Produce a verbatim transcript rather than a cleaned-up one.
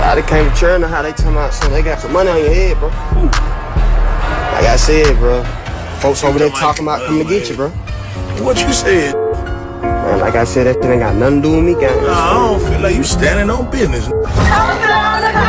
How they came to churn or how they talking about something? They got some money on your head, bro. Ooh. Like I said, bro. Folks over there talking about coming to get you, bro. What you said? Man, like I said, that shit ain't got nothing to do with me, gang. Nah, I don't feel like you standing on business.